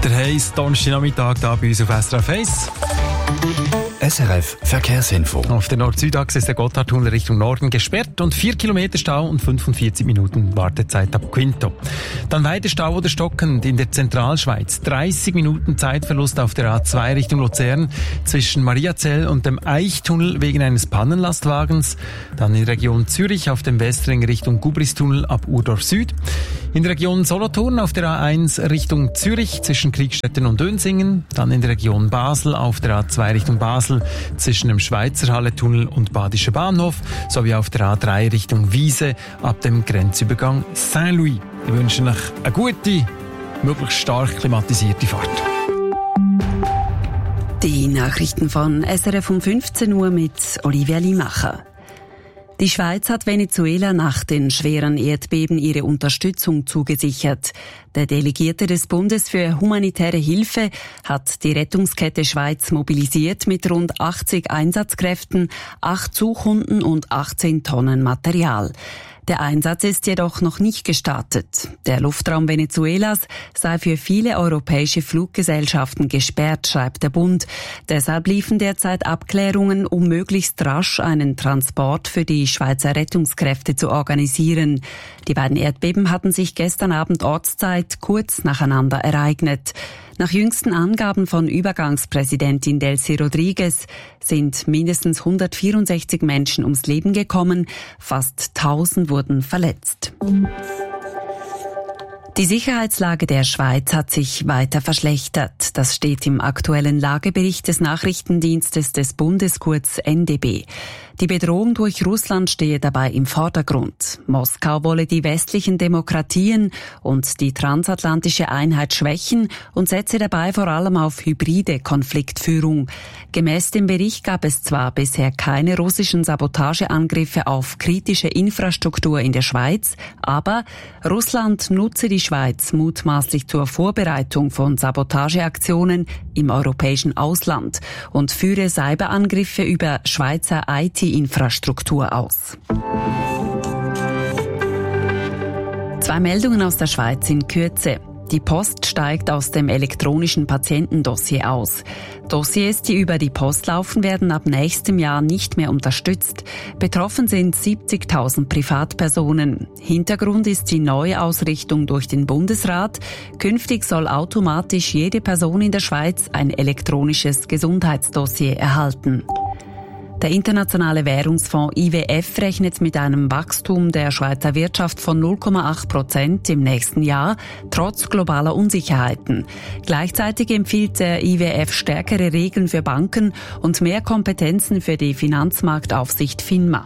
Der heiße Donnerstagnachmittag hier bei uns auf SRF 1. SRF Verkehrsinfo. Auf der Nord-Süd-Achse ist der Gotthardtunnel Richtung Norden gesperrt und 4 Kilometer Stau und 45 Minuten Wartezeit ab Quinto. Dann weiter Stau oder stockend in der Zentralschweiz. 30 Minuten Zeitverlust auf der A2 Richtung Luzern zwischen Mariazell und dem Eichtunnel wegen eines Pannenlastwagens. Dann in der Region Zürich auf dem Westring Richtung Gubristunnel ab Urdorf Süd. In der Region Solothurn auf der A1 Richtung Zürich zwischen Kriegstetten und Dönsingen. Dann in der Region Basel auf der A2 Richtung Basel zwischen dem Schweizerhalle-Tunnel und Badischer Bahnhof sowie auf der A3 Richtung Wiese ab dem Grenzübergang Saint-Louis. Ich wünsche euch eine gute, möglichst stark klimatisierte Fahrt. Die Nachrichten von SRF um 15 Uhr mit Olivia Limacher. Die Schweiz hat Venezuela nach den schweren Erdbeben ihre Unterstützung zugesichert. Der Delegierte des Bundes für humanitäre Hilfe hat die Rettungskette Schweiz mobilisiert mit rund 80 Einsatzkräften, 8 Suchhunden und 18 Tonnen Material. Der Einsatz ist jedoch noch nicht gestartet. Der Luftraum Venezuelas sei für viele europäische Fluggesellschaften gesperrt, schreibt der Bund. Deshalb liefen derzeit Abklärungen, um möglichst rasch einen Transport für die Schweizer Rettungskräfte zu organisieren. Die beiden Erdbeben hatten sich gestern Abend Ortszeit kurz nacheinander ereignet. Nach jüngsten Angaben von Übergangspräsidentin Delcy Rodriguez sind mindestens 164 Menschen ums Leben gekommen, fast 1000 wurden verletzt. Die Sicherheitslage der Schweiz hat sich weiter verschlechtert. Das steht im aktuellen Lagebericht des Nachrichtendienstes des Bundes, kurz NDB. Die Bedrohung durch Russland stehe dabei im Vordergrund. Moskau wolle die westlichen Demokratien und die transatlantische Einheit schwächen und setze dabei vor allem auf hybride Konfliktführung. Gemäß dem Bericht gab es zwar bisher keine russischen Sabotageangriffe auf kritische Infrastruktur in der Schweiz, aber Russland nutze die Schweiz mutmaßlich zur Vorbereitung von Sabotageaktionen im europäischen Ausland und führe Cyberangriffe über Schweizer IT-Infrastruktur aus. 2 Meldungen aus der Schweiz in Kürze. Die Post steigt aus dem elektronischen Patientendossier aus. Dossiers, die über die Post laufen, werden ab nächstem Jahr nicht mehr unterstützt. Betroffen sind 70.000 Privatpersonen. Hintergrund ist die neue Ausrichtung durch den Bundesrat. Künftig soll automatisch jede Person in der Schweiz ein elektronisches Gesundheitsdossier erhalten. Der Internationale Währungsfonds IWF rechnet mit einem Wachstum der Schweizer Wirtschaft von 0,8% im nächsten Jahr, trotz globaler Unsicherheiten. Gleichzeitig empfiehlt der IWF stärkere Regeln für Banken und mehr Kompetenzen für die Finanzmarktaufsicht FINMA.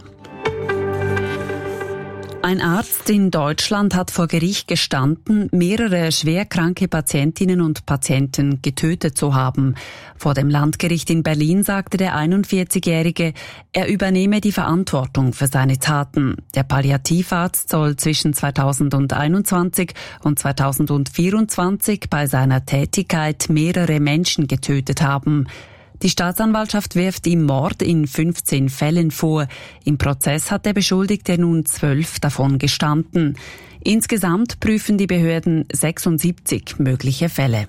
Ein Arzt in Deutschland hat vor Gericht gestanden, mehrere schwerkranke Patientinnen und Patienten getötet zu haben. Vor dem Landgericht in Berlin sagte der 41-Jährige, er übernehme die Verantwortung für seine Taten. Der Palliativarzt soll zwischen 2021 und 2024 bei seiner Tätigkeit mehrere Menschen getötet haben. Die Staatsanwaltschaft wirft ihm Mord in 15 Fällen vor. Im Prozess hat der Beschuldigte nun 12 davon gestanden. Insgesamt prüfen die Behörden 76 mögliche Fälle.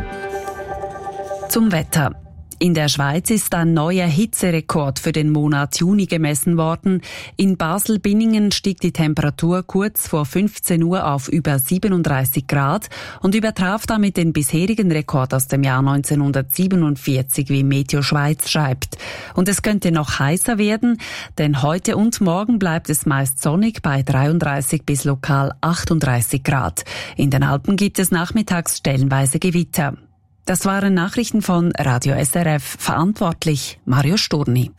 Zum Wetter. In der Schweiz ist ein neuer Hitzerekord für den Monat Juni gemessen worden. In Basel-Binningen stieg die Temperatur kurz vor 15 Uhr auf über 37 Grad und übertraf damit den bisherigen Rekord aus dem Jahr 1947, wie Meteo Schweiz schreibt. Und es könnte noch heißer werden, denn heute und morgen bleibt es meist sonnig bei 33 bis lokal 38 Grad. In den Alpen gibt es nachmittags stellenweise Gewitter. Das waren Nachrichten von Radio SRF. Verantwortlich Mario Sturni.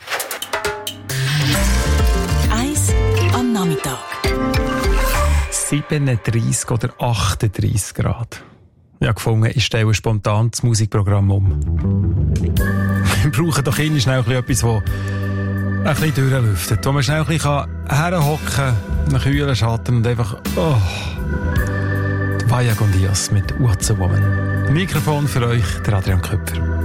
1 am Nachmittag. 37 oder 38 Grad. Ich habe gefunden, ich stelle spontan das Musikprogramm um. Wir brauchen doch immer schnell etwas, das ein bisschen durchlüftet. Wo man schnell ein bisschen herhocken kann, einen kühlen Schatten und einfach... Oh. Vaya con Dios mit What's a Woman. Mikrofon für euch, der Adrian Köpfer.